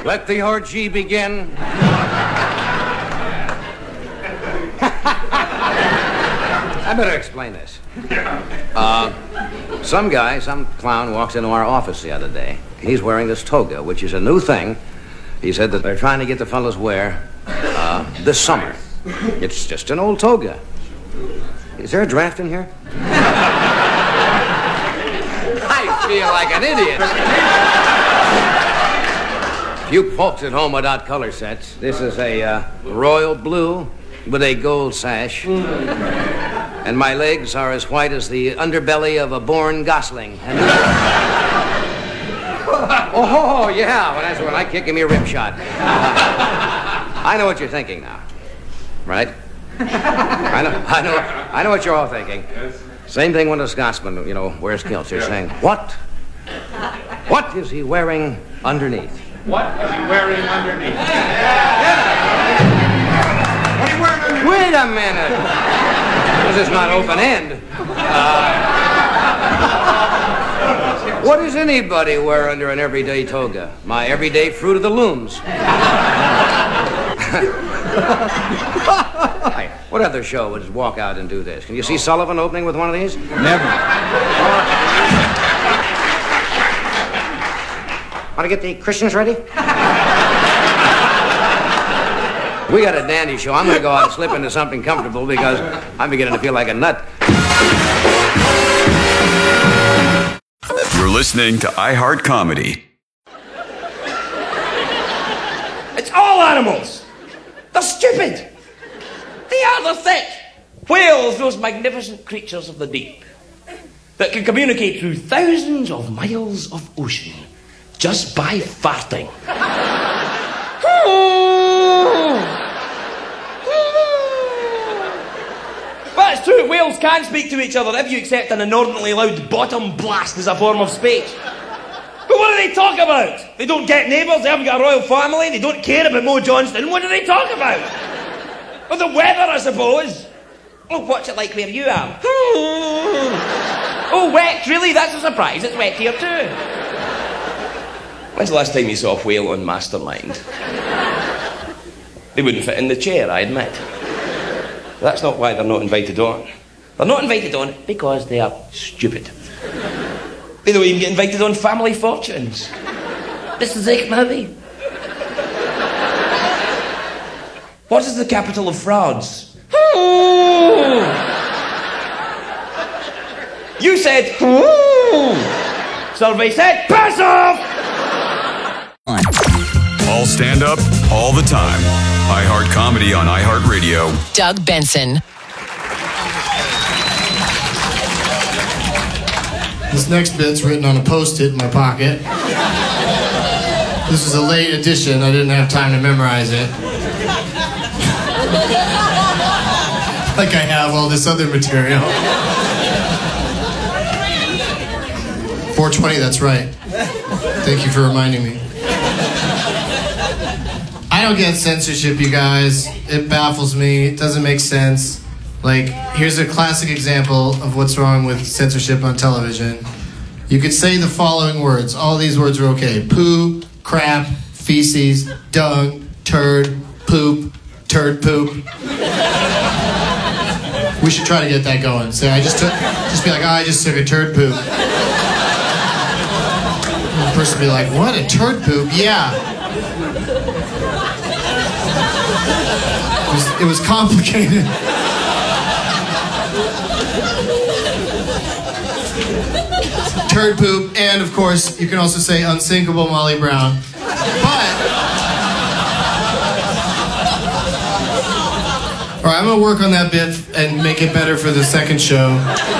Let the orgy begin. I better explain this. Some clown walks into our office the other day. He's wearing this toga, which is a new thing. He said that they're trying to get the fellas wear this summer. It's just an old toga. Is there a draft in here? I feel like an idiot. You folks at home without color sets, this is a royal blue with a gold sash. And my legs are as white as the underbelly of a born gosling. And oh, yeah, well, that's when I kick him a rip shot. I know what you're thinking now, right? I know what you're all thinking. Same thing when a Scotsman, wears kilts. They're saying, what is he wearing underneath? What is he wearing underneath? What are you wearing underneath? Wait a minute. This is not open end. What does anybody wear under an everyday toga? My everyday fruit of the looms. What other show would walk out and do this? Can you see Sullivan opening with one of these? Never. Want to get the Christians ready? We got a dandy show. I'm going to go out and slip into something comfortable because I'm beginning to feel like a nut. You're listening to iHeart Comedy. It's all animals. They're stupid. They are, they're thick. Whales, those magnificent creatures of the deep that can communicate through thousands of miles of ocean just by farting. But it's true, whales can speak to each other if you accept an inordinately loud bottom blast as a form of speech. But what do they talk about? They don't get neighbours, they haven't got a royal family, they don't care about Mo Johnston. What do they talk about? Well, the weather, I suppose. Oh, what's it like where you are? Oh, wet, really? That's a surprise. It's wet here too. When's the last time you saw a whale on Mastermind? They wouldn't fit in the chair, I admit. But that's not why they're not invited on. They're not invited on because they are stupid. They don't even get invited on Family Fortunes. This is it, maybe. What is the capital of France? You said, Survey said, pass off! All stand up, all the time. iHeart Comedy on iHeartRadio. Doug Benson. This next bit's written on a Post-it in my pocket. This was a late edition. I didn't have time to memorize it. Like I have all this other material. 420, that's right. Thank you for reminding me. I don't get censorship, you guys. It baffles me. It doesn't make sense. Like, here's a classic example of what's wrong with censorship on television. You could say the following words. All these words are okay. Poo, crap, feces, dung, turd, poop, turd poop. We should try to get that going. Say, just be like, I just took a turd poop. And the person be like, what, a turd poop? Yeah. It was complicated. Turd poop, and of course, you can also say unsinkable Molly Brown. But, all right, I'm gonna work on that bit and make it better for the second show.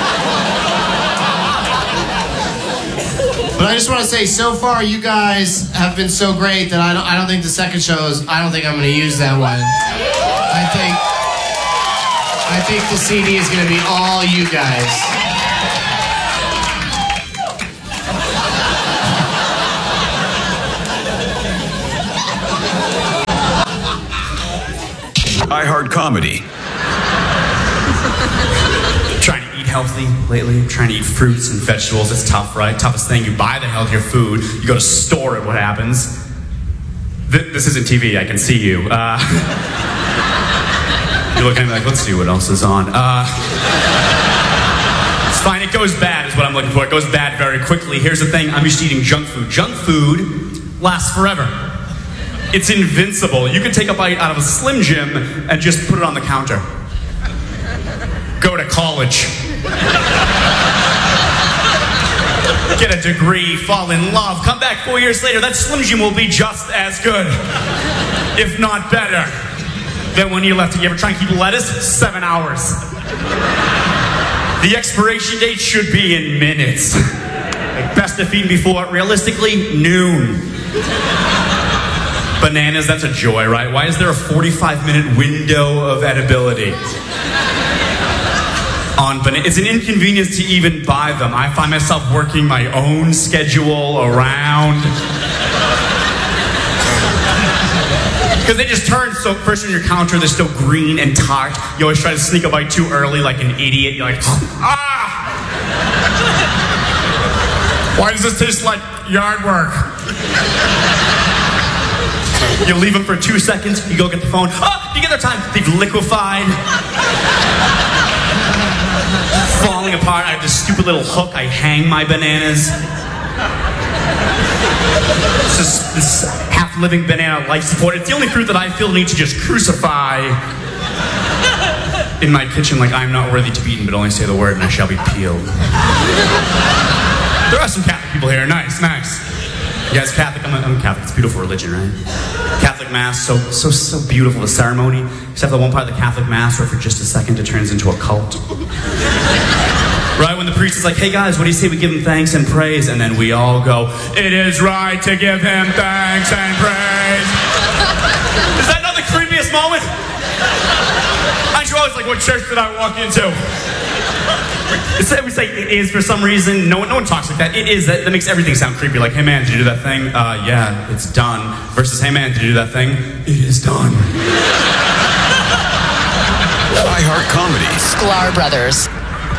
But I just want to say, so far, you guys have been so great that I don't think the second show I don't think I'm gonna use that one. I think the CD is gonna be all you guys. iHeart Comedy. Trying to eat healthy lately, trying to eat fruits and vegetables. It's tough, right? Toughest thing, you buy the healthier food, you go to store it, what happens? This isn't TV, I can see you. You're looking at me like, let's see what else is on. It's fine, it goes bad is what I'm looking for. It goes bad very quickly. Here's the thing, I'm used to eating junk food. Junk food lasts forever. It's invincible. You can take a bite out of a Slim Jim and just put it on the counter. Go to college. Get a degree, fall in love, come back 4 years later, that Slim Jim will be just as good, if not better, than when you left it. You ever try and keep lettuce? 7 hours. The expiration date should be in minutes. Like best to feed before, realistically, noon. Bananas, that's a joy, right? Why is there a 45-minute window of edibility? On bananas. It's an inconvenience to even buy them. I find myself working my own schedule around. Because they just turn so first on your counter, they're still green and tart. You always try to sneak a bite too early like an idiot. You're like, ah! Why does this taste like yard work? You leave them for 2 seconds, you go get the phone. Oh, you get their time. They've liquefied. Falling apart. I have this stupid little hook. I hang my bananas. This half-living banana life support. It's the only fruit that I feel need to just crucify in my kitchen like I'm not worthy to be eaten, but only say the word and I shall be peeled. There are some Catholic people here. Nice, nice. You guys Catholic? I'm Catholic. It's a beautiful religion, right? Catholic Mass, so beautiful, the ceremony. Except the one part of the Catholic Mass where for just a second it turns into a cult. Right, when the priest is like, hey guys, what do you say we give him thanks and praise? And then we all go, it is right to give him thanks and praise. Is that not the creepiest moment? Aren't you always like, what church did I walk into? We say it is for some reason. No one talks like that. It is. That makes everything sound creepy. Like, hey man, did you do that thing? Yeah, it's done. Versus, hey man, did you do that thing? It is done. iHeart Comedies. Sklar Brothers.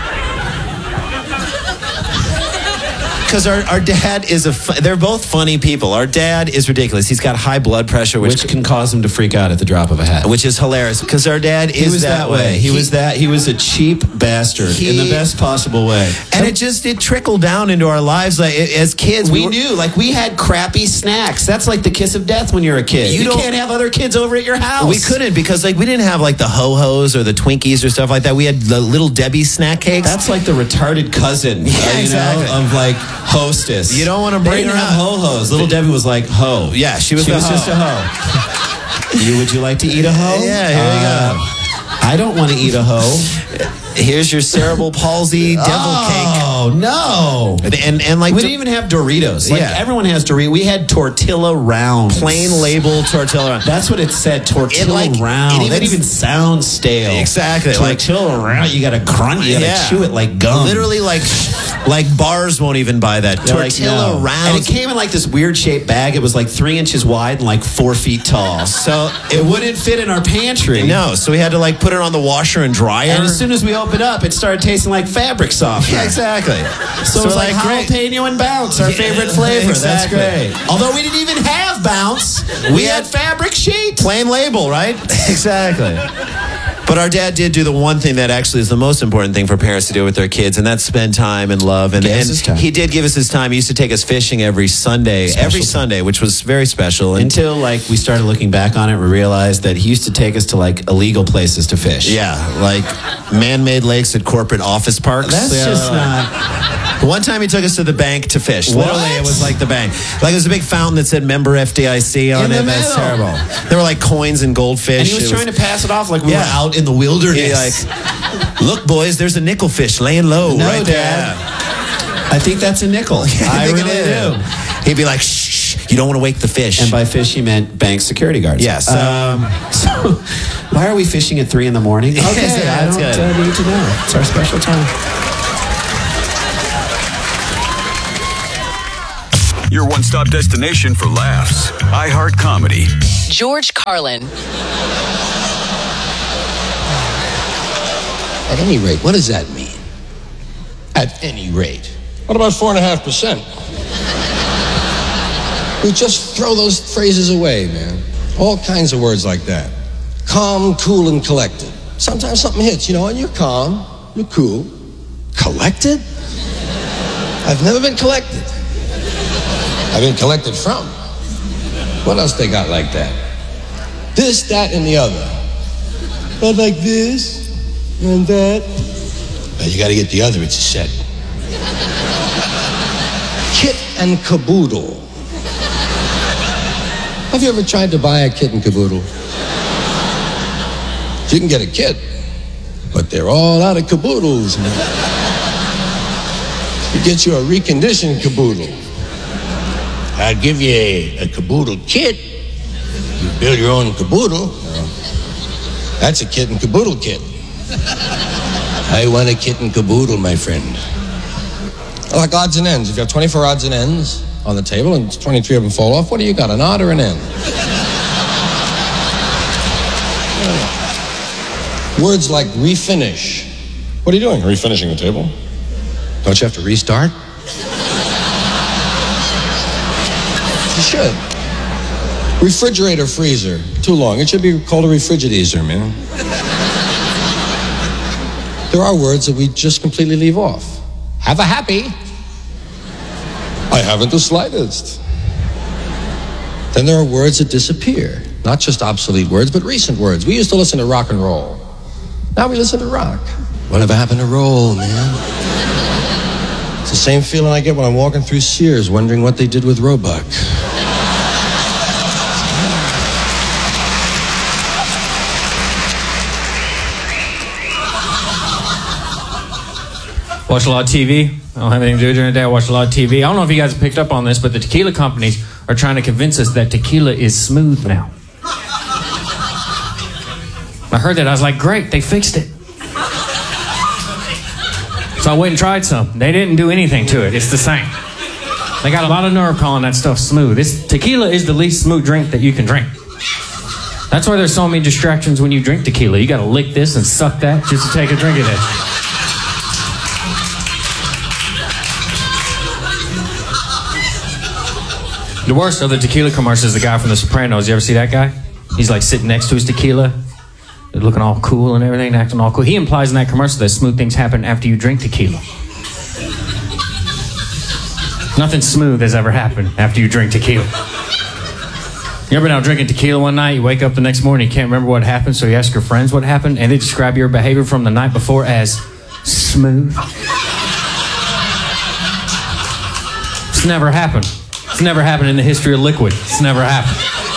Because our dad is they're both funny people. Our dad is ridiculous. He's got high blood pressure, which can cause him to freak out at the drop of a hat. Which is hilarious, because our dad is that way. He was a cheap bastard in the best possible way. And it trickled down into our lives. Like, as kids, we knew, like, we had crappy snacks. That's like the kiss of death when you're a kid. You can't have other kids over at your house. We couldn't, because like we didn't have like the Ho-Hos or the Twinkies or stuff like that. We had the Little Debbie snack cakes. That's like the retarded cousin, exactly, of like Hostess. You don't want to bring her up. Ho-Hos. Little Debbie was like ho. Yeah, she was just a ho. Would you like to eat a ho? Yeah, here you go. I don't want to eat a ho. Here's your cerebral palsy devil cake. Oh, no. And like, we didn't even have Doritos. Like, everyone has Doritos. We had Tortilla Rounds. Plain label Tortilla Rounds. That's what it said, Tortilla Rounds. That even sounds stale. Exactly. Tortilla Round. You got to crunch. You got to chew it like gum. Literally, like bars won't even buy that. Tortilla Rounds. And it came in like this weird shaped bag. It was like 3 inches wide and like 4 feet tall. So it wouldn't fit in our pantry. No. So we had to like put it on the washer and dryer. And as soon as we opened it up, it started tasting like fabric softener. Yeah, exactly. So it was like jalapeno and Bounce, our favorite flavor. Exactly. That's great. Although we didn't even have Bounce, we had fabric sheet. Plain label, right? Exactly. But our dad did do the one thing that actually is the most important thing for parents to do with their kids, and that's spend time and love. And he did give us his time. He used to take us fishing every Sunday, which was very special. Until like we started looking back on it, we realized that he used to take us to like illegal places to fish. Yeah, like man-made lakes at corporate office parks. That's just not. One time he took us to the bank to fish. What? Literally, it was like the bank. Like, there was a big fountain that said member FDIC on it. That's terrible. There were like coins and goldfish. And he was trying to pass it off like we were out in the wilderness. Like, look, boys, there's a nickel fish laying low right there. I think that's a nickel. I really do. He'd be like, shh, you don't want to wake the fish. And by fish, he meant bank security guards. Yes. So, why are we fishing at 3 in the morning? Okay, I don't need to know. It's our special time. Your one-stop destination for laughs. iHeart Comedy. George Carlin. At any rate, what does that mean? At any rate. What about 4.5%? We just throw those phrases away, man. All kinds of words like that. Calm, cool, and collected. Sometimes something hits, and you're calm, you're cool. Collected? I've never been collected. I've been collected from. What else they got like that? This, that, and the other. I like this and that. Well, you got to get the other. It's a set. Kit and caboodle. Have you ever tried to buy a kit and caboodle? You can get a kit, but they're all out of caboodles, man. You get you a reconditioned caboodle. I'll give you a caboodle kit. You build your own caboodle. That's a kit and caboodle kit. I want a kit and caboodle, my friend. Like odds and ends. If you have 24 odds and ends on the table and 23 of them fall off, what do you got, an odd or an end? Words like refinish. What are you doing? Refinishing the table? Don't you have to restart? You should. Refrigerator, freezer. Too long. It should be called a refrigerator, man. There are words that we just completely leave off. Have a happy. I haven't the slightest. Then there are words that disappear. Not just obsolete words, but recent words. We used to listen to rock and roll. Now we listen to rock. Whatever happened to roll, man? It's the same feeling I get when I'm walking through Sears wondering what they did with Roebuck. Watch a lot of TV. I don't have anything to do during the day. I watch a lot of TV. I don't know if you guys have picked up on this, but the tequila companies are trying to convince us that tequila is smooth now. I heard that. I was like, great, they fixed it. So I went and tried some. They didn't do anything to it. It's the same. They got a lot of nerve calling that stuff smooth. Tequila is the least smooth drink that you can drink. That's why there's so many distractions when you drink tequila. You got to lick this and suck that just to take a drink of it. The worst of the tequila commercials is the guy from The Sopranos. You ever see that guy? He's like sitting next to his tequila, looking all cool and everything, acting all cool. He implies in that commercial that smooth things happen after you drink tequila. Nothing smooth has ever happened after you drink tequila. You ever been out drinking tequila one night, you wake up the next morning, you can't remember what happened, so you ask your friends what happened, and they describe your behavior from the night before as smooth? It's never happened. It's never happened in the history of liquid. It's never happened.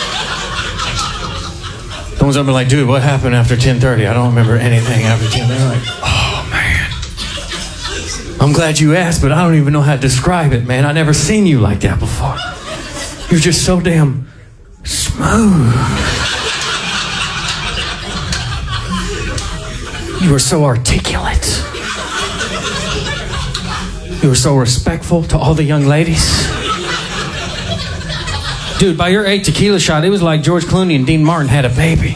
Someone's up and like, dude, what happened after 10:30? I don't remember anything after 10:30. They're like, oh, man. I'm glad you asked, but I don't even know how to describe it, man. I never seen you like that before. You're just so damn smooth. You were so articulate. You were so respectful to all the young ladies. Dude, by your 8th tequila shot, it was like George Clooney and Dean Martin had a baby.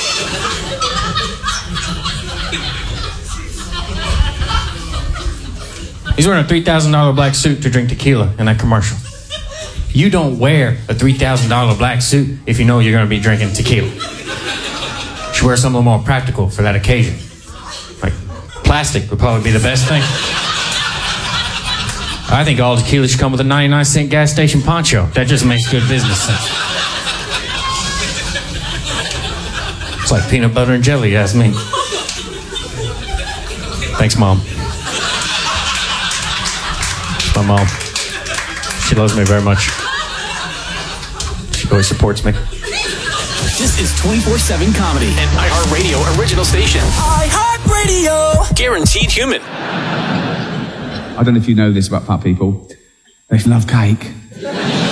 He's wearing a $3,000 black suit to drink tequila in that commercial. You don't wear a $3,000 black suit if you know you're going to be drinking tequila. You should wear something a little more practical for that occasion. Like plastic would probably be the best thing. I think all tequila should come with a 99-cent gas station poncho. That just makes good business sense. It's like peanut butter and jelly, you ask me. Thanks, Mom. My mom. She loves me very much. She always supports me. This is 24/7 comedy and iHeartRadio original station. iHeartRadio. Guaranteed human. I don't know if you know this about fat people. They love cake. They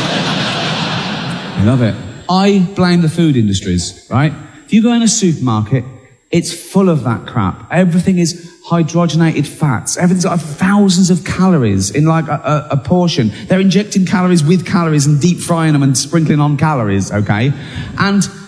love it. I blame the food industries, right? If you go in a supermarket, it's full of that crap. Everything is hydrogenated fats. Everything's got thousands of calories in like a portion. They're injecting calories with calories and deep frying them and sprinkling on calories, okay? And